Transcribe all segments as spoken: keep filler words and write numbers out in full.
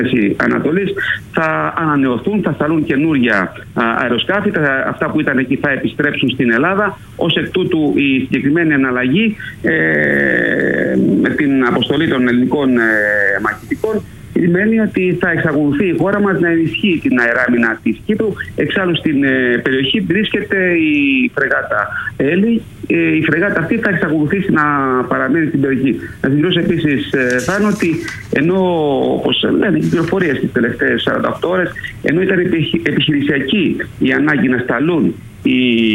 Ανατολής θα ανανεωθούν, θα σταλούν καινούρια αεροσκάφη. Τα, αυτά που ήταν εκεί θα επιστρέψουν στην Ελλάδα. Ως εκ τούτου η συγκεκριμένη αναλλαγή ε, με την αποστολή των ελληνικών ε, μαχητικών σημαίνει ότι θα εξακολουθεί η χώρα μας να ενισχύει την αεράμινα της Κύπρου. Εξάλλου στην ε, περιοχή βρίσκεται η φρεγάτα Έλλη. Ε, η φρεγάτα αυτή θα εξακολουθήσει να παραμένει στην περιοχή. Να δηλώσω επίσης, ε, Θάνο, ότι ενώ, όπως λένε οι πληροφορίες τις τελευταίες σαράντα οκτώ ώρες, ενώ ήταν επιχειρησιακή η ανάγκη να σταλούν οι,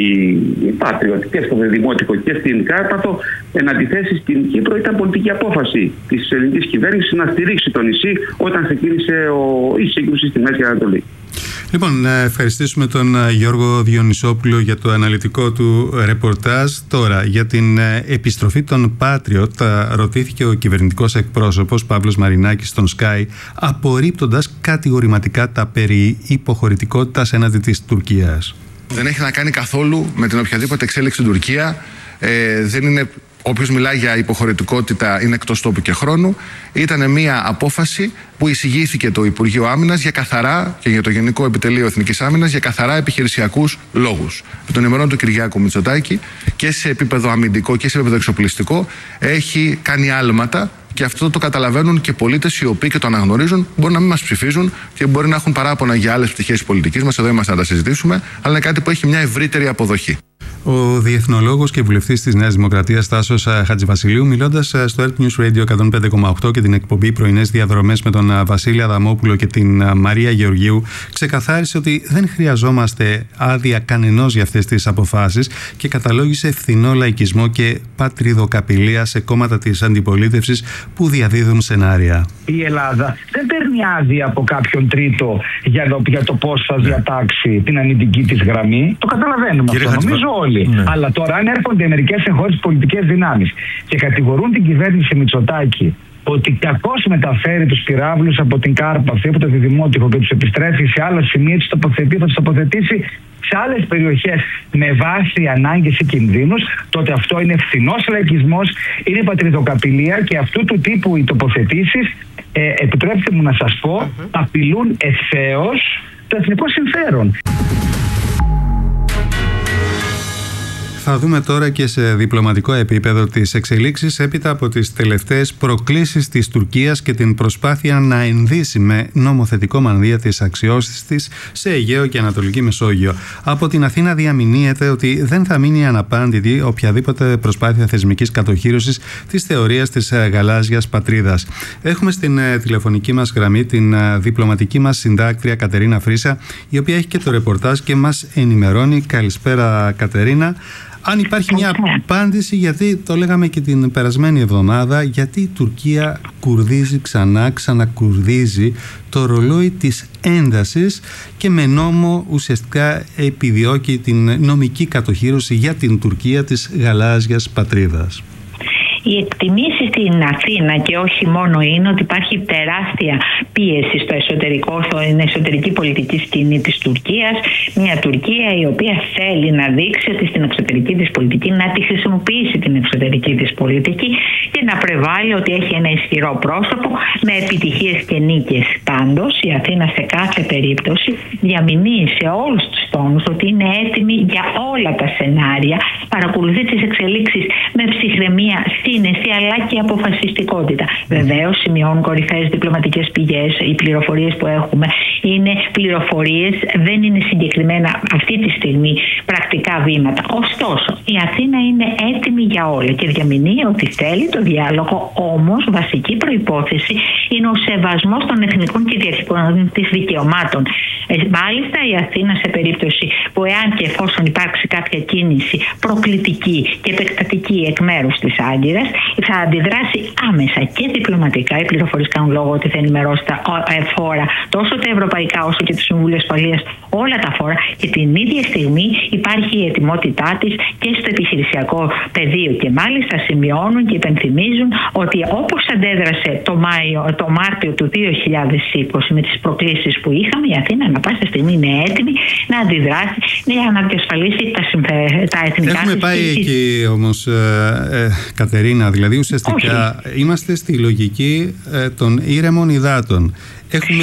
οι Patriot και στο Δημότικο και στην Κάρπαθο, εν αντιθέσει στην Κύπρο ήταν πολιτική απόφαση της ελληνικής κυβέρνησης να στηρίξει το νησί όταν ξεκίνησε ο, η σύγκρουση στη Μέση Ανατολή. Λοιπόν, να ευχαριστήσουμε τον Γιώργο Διονυσόπουλο για το αναλυτικό του ρεπορτάζ. Τώρα, για την επιστροφή των Patriot, ρωτήθηκε ο κυβερνητικός εκπρόσωπος Παύλος Μαρινάκης στον Sky, απορρίπτοντας κατηγορηματικά τα περί υποχωρητικότητας έναντι της Τουρκίας. Δεν έχει να κάνει καθόλου με την οποιαδήποτε εξέλιξη στην Τουρκία. Ε, δεν είναι... Όποιος μιλάει για υποχωρητικότητα είναι εκτός τόπου και χρόνου. Ήταν μια απόφαση που εισηγήθηκε το Υπουργείο Άμυνας για καθαρά και για το Γενικό Επιτελείο Εθνικής Άμυνας για καθαρά επιχειρησιακούς λόγους. Με τον ημερών του Κυριάκου Μητσοτάκη και σε επίπεδο αμυντικό και σε επίπεδο εξοπλιστικό έχει κάνει άλματα. Και αυτό το καταλαβαίνουν και πολίτες οι οποίοι και το αναγνωρίζουν. Μπορεί να μην μας ψηφίζουν και μπορεί να έχουν παράπονα για άλλες πτυχές της πολιτικής μας. Εδώ είμαστε να τα συζητήσουμε. Αλλά είναι κάτι που έχει μια ευρύτερη αποδοχή. Ο διεθνολόγος και βουλευτής της Νέας Δημοκρατίας Τάσος Χατζηβασιλείου, μιλώντας στο Earth News Radio εκατόν πέντε κόμμα οκτώ και την εκπομπή Πρωινές Διαδρομές με τον Βασίλη Αδαμόπουλο και την Μαρία Γεωργίου, ξεκαθάρισε ότι δεν χρειαζόμαστε άδεια κανενός για αυτές τις αποφάσεις και καταλόγισε φθηνό λαϊκισμό και πατριδοκαπηλεία σε κόμματα της αντιπολίτευσης που διαδίδουν σενάρια. Η Ελλάδα δεν παίρνει άδεια από κάποιον τρίτο για το, για το πώς θα διατάξει την αμυντική της γραμμή. Το καταλαβαίνουμε αυτό, Χατζηβα... νομίζω όλοι. Ναι. Αλλά τώρα, αν έρχονται μερικές εγχώριες πολιτικές δυνάμεις και κατηγορούν την κυβέρνηση Μητσοτάκη ότι κακώς μεταφέρει τους πυράβλους από την Κάρπαθο, από το Διδημότυχο και τους επιστρέφει σε άλλα σημεία, τους τοποθετεί, θα τους τοποθετήσει σε άλλες περιοχές με βάση ανάγκες ή κινδύνους, τότε αυτό είναι φθηνός λαϊκισμός, είναι πατριδοκαπηλεία και αυτού του τύπου οι τοποθετήσεις, ε, επιτρέψτε μου να σας πω, uh-huh. απειλούν ευθέως το εθνικό συμφέρον. Θα δούμε τώρα και σε διπλωματικό επίπεδο τις εξελίξεις έπειτα από τις τελευταίες προκλήσεις της Τουρκίας και την προσπάθεια να ενδύσει με νομοθετικό μανδύα τις αξιώσεις της σε Αιγαίο και Ανατολική Μεσόγειο. Από την Αθήνα διαμηνύεται ότι δεν θα μείνει αναπάντητη οποιαδήποτε προσπάθεια θεσμικής κατοχύρωσης της θεωρίας της γαλάζιας πατρίδας. Έχουμε στην τηλεφωνική μας γραμμή την διπλωματική μας συντάκτρια Κατερίνα Φρύσα, η οποία έχει και το ρεπορτάζ και μας ενημερώνει. Καλησπέρα, Κατερίνα. Αν υπάρχει μια απάντηση, γιατί το λέγαμε και την περασμένη εβδομάδα, γιατί η Τουρκία κουρδίζει ξανά, ξανακουρδίζει το ρολόι της έντασης και με νόμο ουσιαστικά επιδιώκει την νομική κατοχύρωση για την Τουρκία της γαλάζιας πατρίδας. Οι εκτιμήσεις στην Αθήνα και όχι μόνο είναι ότι υπάρχει τεράστια πίεση στο εσωτερικό, στην εσωτερική πολιτική σκηνή της Τουρκίας. Μια Τουρκία η οποία θέλει να δείξει ότι στην εξωτερική της πολιτική, να τη χρησιμοποιήσει την εξωτερική της πολιτική και να πρεβάλλει ότι έχει ένα ισχυρό πρόσωπο με επιτυχίες και νίκες. Πάντως η Αθήνα σε κάθε περίπτωση διαμηνύει σε όλους τους τόνους ότι είναι έτοιμη για όλα τα σενάρια, παρακολουθεί τις εξελίξεις με ψυχραιμία, σύνεση αλλά και αποφασιστικότητα. Βεβαίως σημειώνουν κορυφαίες διπλωματικές πηγές, οι πληροφορίες που έχουμε είναι πληροφορίες, δεν είναι συγκεκριμένα αυτή τη στιγμή πρακτικά βήματα. Ωστόσο, η Αθήνα είναι έτοιμη για όλα και διαμηνύει ότι θέλει το διάλογο, όμως βασική προϋπόθεση είναι ο σεβασμός των εθνικών κυριαρχικών της δικαιωμάτων. Ε, μάλιστα η Αθήνα σε περίπτωση που εάν και εφόσον υπάρξει κάποια κίνηση προκλητική και επεκτατική εκ μέρους της Άγκυρας, θα αντιδράσει άμεσα και διπλωματικά. Οι πληροφορίες κάνουν λόγο ότι θα ενημερώσει τα φόρα, τόσο τα ευρωπαϊκά όσο και το Συμβούλιο Ασφαλείας, όλα τα φόρα, και την ίδια στιγμή υπάρχει η ετοιμότητά της και στο επιχειρησιακό πεδίο. Και μάλιστα σημειώνουν και υπενθυμίζουν ότι όπως αντέδρασε το, Μάιο, το Μάρτιο του δύο χιλιάδες είκοσι με τις προκλήσεις που είχαμε, η Αθήνα να πάση στιγμή είναι έτοιμη να αντιδράσει για να διασφαλίσει τα, συμφε... τα εθνικά της. Έχουμε πάει της... εκεί όμως, ε, ε, Κατερίνα, δηλαδή ουσιαστικά Όχι. είμαστε στη λογική ε, των ήρεμων υδάτων. Έχουμε